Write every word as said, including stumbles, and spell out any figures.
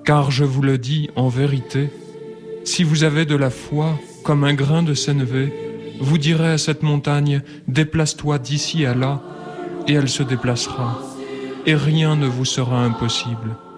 Car je vous le dis en vérité, si vous avez de la foi comme un grain de sénévé, vous direz à cette montagne, déplace-toi d'ici à là, et elle se déplacera, et rien ne vous sera impossible.